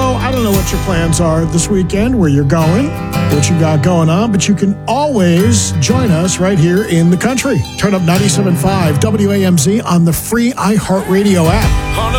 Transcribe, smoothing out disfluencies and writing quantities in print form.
So I don't know what your plans are this weekend, where you're going, what you got going on, but you can always join us right here in the country. Turn up 97.5 WAMZ on the free iHeartRadio app.